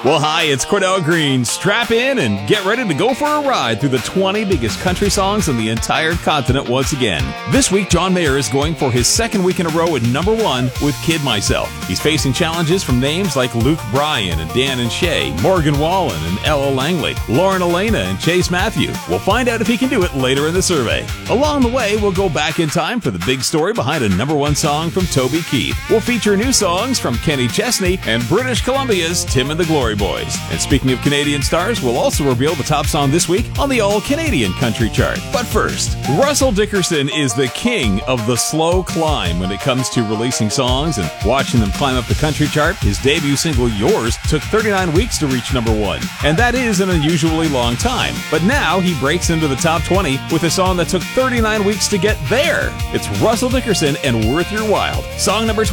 Well, hi, it's Cordell Green. Strap in and get ready to go for a ride through the 20 biggest country songs on the entire continent once again. This week, John Mayer is going for his second week in a row at #1 with Kid Myself. He's facing challenges from names like Luke Bryan and Dan and Shay, Morgan Wallen and Ella Langley, Lauren Elena and Chase Matthew. We'll find out if he can do it later in the survey. Along the way, we'll go back in time for the big story behind a #1 song from Toby Keith. We'll feature new songs from Kenny Chesney and British Columbia's Tim and the Glory Boys. And speaking of Canadian stars, we'll also reveal the top song this week on the All-Canadian Country Chart. But first, Russell Dickerson is the king of the slow climb when it comes to releasing songs and watching them climb up the country chart. His debut single, Yours, took 39 weeks to reach #1. And that is an unusually long time. But now he breaks into the top 20 with a song that took 39 weeks to get there. It's Russell Dickerson and Worth Your While. Song number 20.